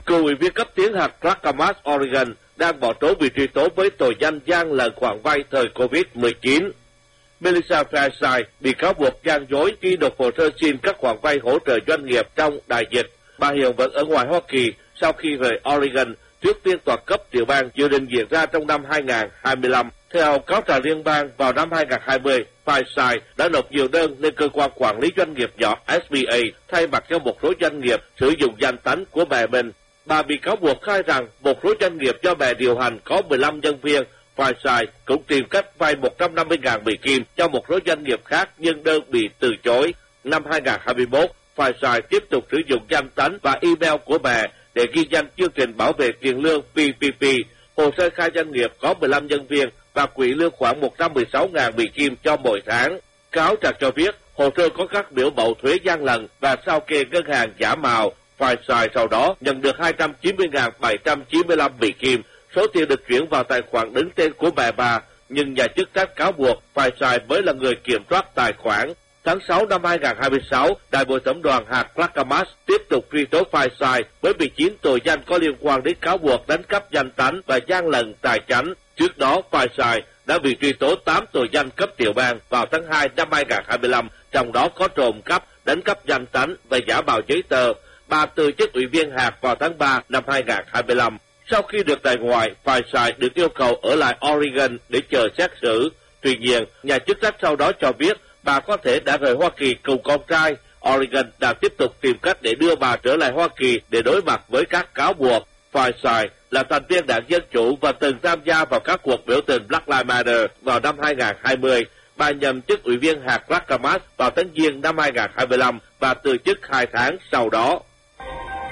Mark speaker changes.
Speaker 1: Cựu ủy viên cấp tiến hạt Clackamas, Oregon đang bỏ trốn bị truy tố với tội danh gian lận khoản vay thời Covid-19. Melissa Feinstein bị cáo buộc gian dối khi nộp hồ sơ xin các khoản vay hỗ trợ doanh nghiệp trong đại dịch. Bà hiện vẫn ở ngoài Hoa Kỳ sau khi rời Oregon trước phiên tòa cấp tiểu bang dự định diễn ra trong năm 2025. Theo cáo trạng liên bang, vào năm 2020, Feinstein đã nộp nhiều đơn lên cơ quan quản lý doanh nghiệp nhỏ SBA thay mặt cho một số doanh nghiệp sử dụng danh tánh của mẹ mình. Bà bị cáo buộc khai rằng một số doanh nghiệp do mẹ điều hành có 15 nhân viên. Feinstein cũng tìm cách vay 150.000 Mỹ Kim cho một số doanh nghiệp khác nhưng đơn bị từ chối. Năm 2021, Feinstein tiếp tục sử dụng danh tánh và email của mẹ để ghi danh chương trình bảo vệ tiền lương PPP, hồ sơ khai doanh nghiệp có 15 nhân viên và quỹ lương khoảng 116.000 Mỹ Kim cho mỗi tháng. Cáo trạng cho biết hồ sơ có các biểu mẫu thuế gian lận và sao kê ngân hàng giả mạo. Feinstein sau đó nhận được 290.795 Mỹ Kim. Số tiền được chuyển vào tài khoản đứng tên của mẹ bà, nhưng nhà chức trách cáo buộc Feinstein mới là người kiểm soát tài khoản. Tháng 6 năm 2026, Đại hội thẩm đoàn hạt Clackamas tiếp tục truy tố Feinstein với 19 tội danh có liên quan đến cáo buộc đánh cắp danh tánh và gian lận tài chánh. Trước đó, Feinstein đã bị truy tố 8 tội danh cấp tiểu bang vào tháng 2 năm 2025, trong đó có trộm cắp, đánh cắp danh tánh và giả mạo giấy tờ. Bà từ chức ủy viên hạt vào tháng 3 năm 2025. Sau khi được tại ngoại, Feinstein được yêu cầu ở lại Oregon để chờ xét xử. Tuy nhiên, nhà chức trách sau đó cho biết bà có thể đã rời Hoa Kỳ cùng con trai. Oregon đang tiếp tục tìm cách để đưa bà trở lại Hoa Kỳ để đối mặt với các cáo buộc. Feinstein là thành viên đảng Dân Chủ và từng tham gia vào các cuộc biểu tình Black Lives Matter vào năm 2020. Bà nhậm chức ủy viên hạt Clackamas vào tháng Giêng năm 2025 và từ chức 2 tháng sau đó.